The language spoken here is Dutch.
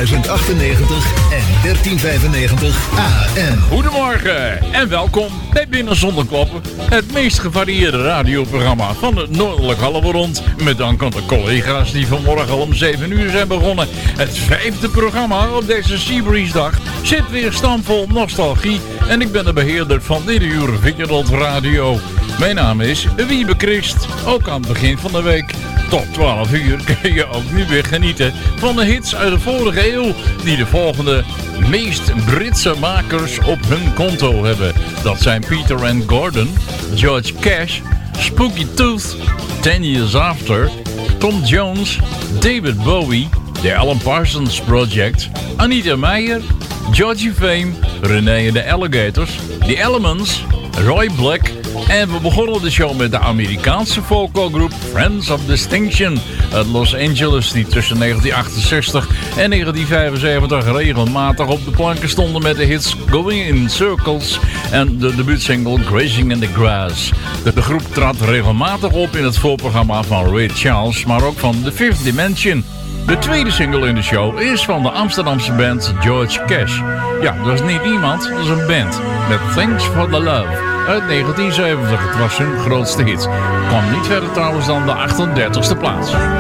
1098 en 1395 AM. Goedemorgen en welkom bij Binnen Zonder Kloppen. Het meest gevarieerde radioprogramma van het Noordelijk Halve-rond. Met dank aan de collega's die vanmorgen al om 7 uur zijn begonnen. Het 5e programma op deze Seabreeze dag zit weer stamvol nostalgie. En ik ben de beheerder van dit uur Wereld Radio. Mijn naam is Wiebe Christ. Ook aan het begin van de week tot 12 uur kun je ook nu weer genieten van de hits uit de vorige eeuw die de volgende meest Britse makers op hun konto hebben. Dat zijn Peter and Gordon, George Cash, Spooky Tooth, 10 Years After, Tom Jones, David Bowie, The Alan Parsons Project, Anita Meijer, Georgie Fame, René and the Alligators, The Elements, Roy Black. En we begonnen de show met de Amerikaanse folkgroep Friends of Distinction uit Los Angeles, die tussen 1968 en 1975 regelmatig op de planken stonden met de hits Going in Circles en de debuutsingle Grazing in the Grass. De groep trad regelmatig op in het voorprogramma van Ray Charles, maar ook van The Fifth Dimension. De tweede single in de show is van de Amsterdamse band George Cash. Ja, dat is niet iemand, dat is een band met Thanks for the Love uit 1970. Het was hun grootste hit. Kwam niet verder trouwens dan de 38e plaats.